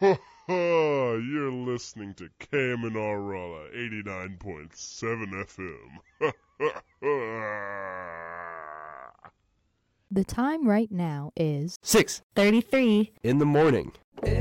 You're listening to KMNR Raleigh 89.7 FM. The time right now is 6:33 in the morning.